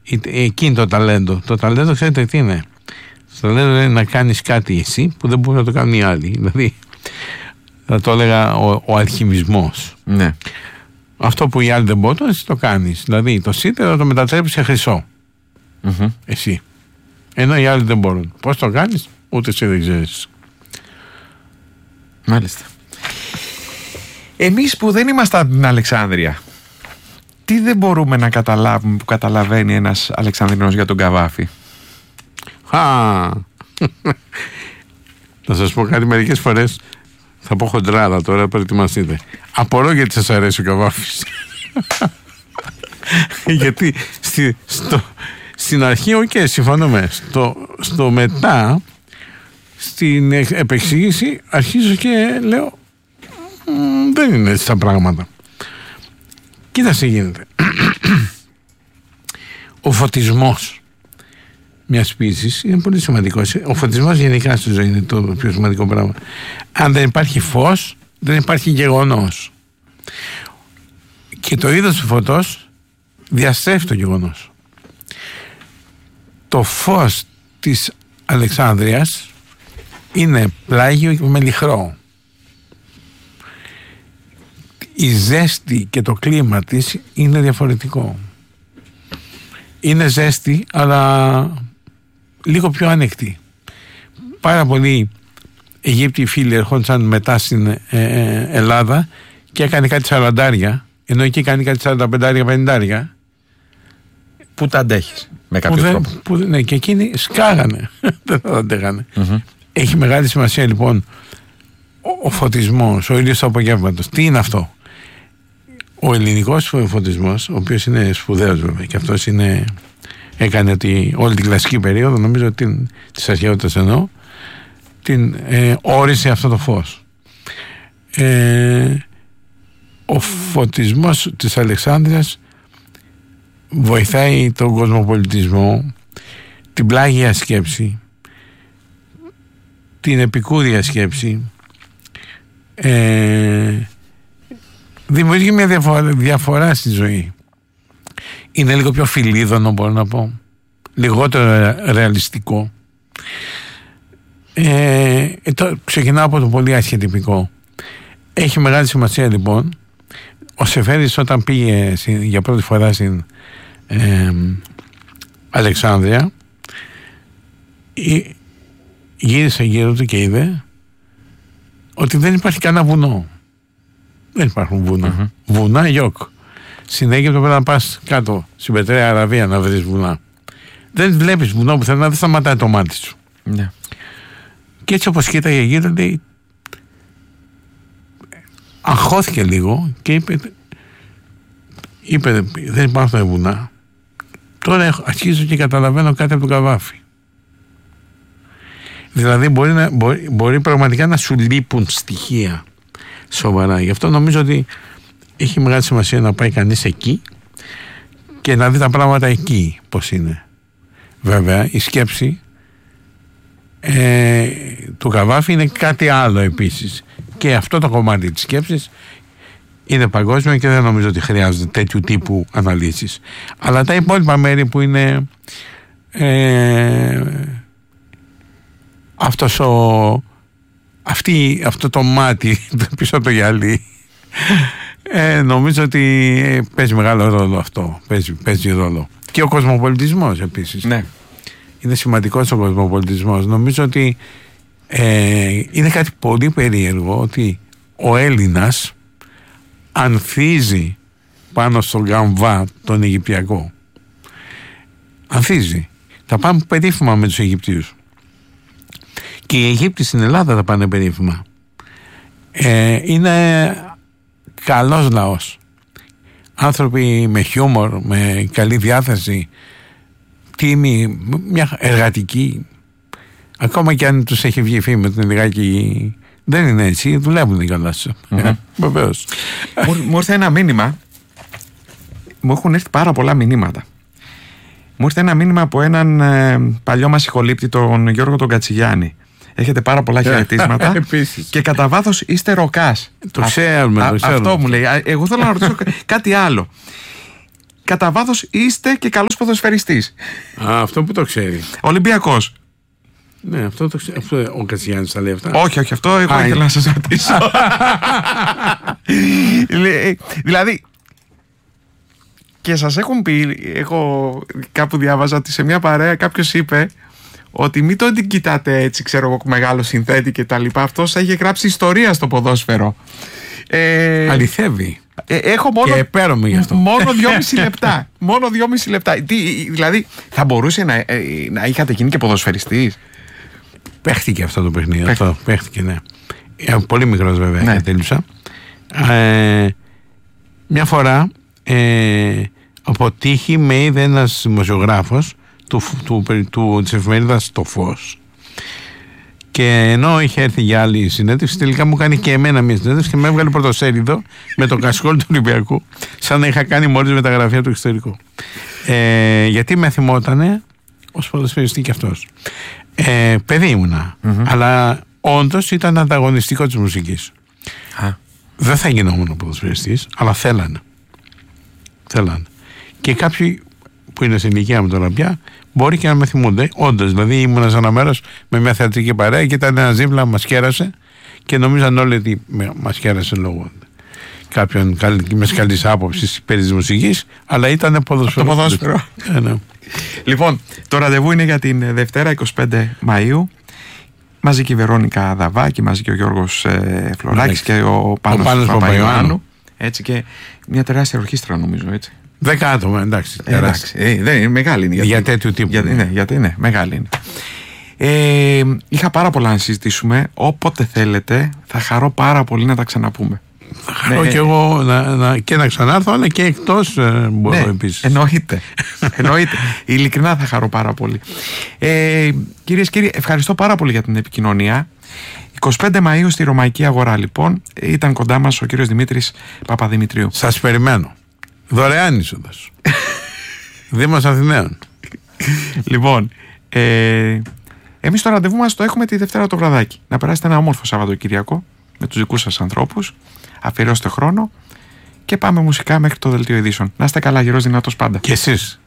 Εκεί είναι το ταλέντο. Το ταλέντο, ξέρετε τι είναι? Το ταλέντο είναι να κάνεις κάτι εσύ που δεν μπορεί να το κάνουν οι άλλοι. Δηλαδή, θα το έλεγα ο αλχημισμός. Ναι. Αυτό που οι άλλοι δεν μπορούν, εσύ το κάνεις. Δηλαδή, το σίδερο το μετατρέπεις σε χρυσό. Εσύ. Ενώ οι άλλοι δεν μπορούν. Πώς το κάνεις, ούτε εσύ δεν ξέρεις. Μάλιστα. Εμείς που δεν είμαστε από την Αλεξάνδρεια, τι δεν μπορούμε να καταλάβουμε που καταλαβαίνει ένας Αλεξανδρινός για τον Καβάφη? Θα σας πω κάτι, μερικές φορές θα πω χοντράδα τώρα, προετοιμαστείτε. Απορώ γιατί σας αρέσει ο Καβάφης. Γιατί στην αρχή, συμφωνούμε. Στο μετά, στην επεξήγηση, αρχίζω και λέω δεν είναι έτσι τα πράγματα. Κοίταξε τι γίνεται. Ο φωτισμός μιας ποίησης είναι πολύ σημαντικός. Ο φωτισμός γενικά στη ζωή είναι το πιο σημαντικό πράγμα. Αν δεν υπάρχει φως, δεν υπάρχει γεγονός. Και το είδος του φωτός διαστρέφει το γεγονός. Το φως της Αλεξάνδρειας είναι πλάγιο με λιχρό. Η ζέστη και το κλίμα της είναι διαφορετικό. Είναι ζέστη, αλλά λίγο πιο άνεκτη. Πάρα πολλοί Αιγύπτιοι φίλοι ερχόντουσαν μετά στην Ελλάδα και έκανε κάτι 40, ενώ εκεί κάνει κάτι 45-50. Πού τα αντέχεις με κάποιο τρόπο? Ναι, και εκείνοι σκάγανε. Δεν θα τα αντέχανε. Έχει μεγάλη σημασία λοιπόν ο φωτισμός, ο ήλιος του απογεύματος. Τι είναι αυτό? Ο ελληνικός φωτισμός, ο οποίος είναι σπουδαίος βέβαια, και αυτός έκανε όλη την κλασική περίοδο, νομίζω ότι της αρχαιότητας εννοώ, την όρισε αυτό το φως. Ο φωτισμός της Αλεξάνδρειας βοηθάει τον κοσμοπολιτισμό, την πλάγια σκέψη, την επικούρια σκέψη, δημιουργεί μια διαφορά στη ζωή. Είναι λίγο πιο φιλίδωνο, μπορώ να πω, λιγότερο ρεαλιστικό. Ξεκινάω από το πολύ αρχιετυπικό. Έχει μεγάλη σημασία λοιπόν ο Σεφέρης, όταν πήγε για πρώτη φορά στην Αλεξάνδρεια, γύρισε γύρω του και είδε ότι δεν υπάρχει κανένα βουνό. Δεν υπάρχουν βούνα. Βουνά γιοκ. Στην Αίγυπτο πρέπει να πας κάτω στην Πετραία Αραβία να βρεις βουνά. Δεν βλέπεις βουνό που δεν σταματάει το μάτι σου. Ναι. Και έτσι όπως κοίταγε γύρω, λέει, αγχώθηκε λίγο και είπε δεν υπάρχουν βουνά. Τώρα αρχίζω και καταλαβαίνω κάτι από τον Καβάφη. Δηλαδή μπορεί πραγματικά να σου λείπουν στοιχεία σοβαρά. Γι' αυτό νομίζω ότι έχει μεγάλη σημασία να πάει κανείς εκεί και να δει τα πράγματα εκεί πώς είναι. Βέβαια η σκέψη του Καβάφη είναι κάτι άλλο επίσης, και αυτό το κομμάτι της σκέψης είναι παγκόσμιο και δεν νομίζω ότι χρειάζεται τέτοιου τύπου αναλύσεις. Αλλά τα υπόλοιπα μέρη που είναι αυτό το μάτι πίσω από το γυαλί, νομίζω ότι παίζει μεγάλο ρόλο αυτό. Παίζει ρόλο. Και ο κοσμοπολιτισμός επίσης. Ναι. Είναι σημαντικός ο κοσμοπολιτισμός. Νομίζω ότι είναι κάτι πολύ περίεργο ότι ο Έλληνας ανθίζει πάνω στον γαμβά τον Αιγυπτιακό. Ανθίζει. Θα πάμε περίφημα με τους Αιγυπτίους. Και οι Αιγύπτιοι στην Ελλάδα θα πάνε περίφημα. Είναι καλός λαός. Άνθρωποι με χιούμορ, με καλή διάθεση, τίμη, μια εργατική. Ακόμα και αν τους έχει βγει φήμη με λιγάκι, δεν είναι έτσι, δουλεύουν καλά σου. Βεβαίως. Μου ήρθε ένα μήνυμα. Μου έχουν έρθει πάρα πολλά μηνύματα. Μου ήρθε ένα μήνυμα από έναν παλιό μας ηχολήπτη, τον Γιώργο τον Κατσιγιάννη. Έχετε πάρα πολλά χαιρετίσματα. Και κατά βάθος είστε ροκάς. Το ξέρουμε. Αυτό μου λέει. Εγώ θέλω να ρωτήσω κάτι άλλο. κατά βάθος είστε και καλός ποδοσφαιριστής. Αυτό που το ξέρει. Ολυμπιακός. Ναι, αυτό το ξέρει. Ο Κατσιγιάννης τα λέει αυτά. Όχι, αυτό εγώ ήθελα να σας ρωτήσω. Δηλαδή, και σας έχουν πει, εγώ κάπου διάβαζα ότι σε μια παρέα κάποιος είπε ότι μην τον κοιτάτε έτσι, ξέρω εγώ, μεγάλο συνθέτη και τα λοιπά. Αυτός έχει γράψει ιστορία στο ποδόσφαιρο. Αληθεύει. Έχω μόνο, και επέρομαι γι' αυτό. Μόνο 2,5 λεπτά. Μόνο 2,5 λεπτά. Δηλαδή, θα μπορούσε να είχατε γίνει και ποδοσφαιριστής. Παίχτηκε αυτό το παιχνίδι. Αυτό παίχτηκε, ναι. Πολύ μικρός βέβαια, ναι. Κατέληψα. Μια φορά από τύχη με είδε ένας δημοσιογράφος της εφημερίδας Το Φως, και ενώ είχε έρθει για άλλη συνέντευξη, τελικά μου κάνει και εμένα μια συνέντευξη και με έβγαλε πρωτοσέλιδο με το κασκόλ του Ολυμπιακού, σαν να είχα κάνει μόλις μεταγραφή από το εξωτερικό, γιατί με θυμότανε ως ποδοσφαιριστή κι αυτός. Παιδί ήμουνα, αλλά όντως ήταν ανταγωνιστικό της μουσικής. Δεν θα γινόμουν ποδοσφαιριστής, αλλά θέλανε. Και κάποιοι που είναι στην ηλικία μου τώρα πια μπορεί και να με θυμούνται. Όντως, δηλαδή ήμουνα σε ένα μέρος με μια θεατρική παρέα και ήταν ένα ζήβλα που μας κέρασε και νομίζαν όλοι ότι μας κέρασε λόγω κάποιον καλής άποψης περί της μουσικής, αλλά ήταν ποδόσφαιρο. Το ποδόσφαιρο. Ναι. Λοιπόν, το ραντεβού είναι για την Δευτέρα 25 Μαΐου. Μαζί και η Βερόνικα Δαβάκη, μαζί και ο Γιώργος Φλωράκης και ο Πάνος Παπαϊωάννου. Έτσι, και μια τεράστια ορχήστρα, νομίζω, έτσι. 10 άτομα, εντάξει. Δεν είναι μεγάλη. Είναι για τέτοιου τύπου. Γιατί είναι μεγάλη είναι. Είχα πάρα πολλά να συζητήσουμε. Όποτε θέλετε, θα χαρώ πάρα πολύ να τα ξαναπούμε. Θα χαρώ και εγώ και να ξανάρθω, αλλά και εκτός μπορώ επίσης. Εννοείται. Ειλικρινά θα χαρώ πάρα πολύ. Κυρίες και κύριοι, ευχαριστώ πάρα πολύ για την επικοινωνία. 25 Μαΐου στη Ρωμαϊκή Αγορά, λοιπόν, ήταν κοντά μας ο κύριος Δημήτρης Παπαδημητρίου. Σας περιμένω. Δωρεάν είσοδος. Δήμος Αθηναίων. Λοιπόν, εμείς το ραντεβού μας το έχουμε τη Δευτέρα το βραδάκι. Να περάσετε ένα όμορφο Σαββατοκυριακό με τους δικούς σας ανθρώπους. Αφιερώστε χρόνο και πάμε μουσικά μέχρι το δελτίο ειδήσεων. Να είστε καλά, γερός δυνατός πάντα. Και εσείς.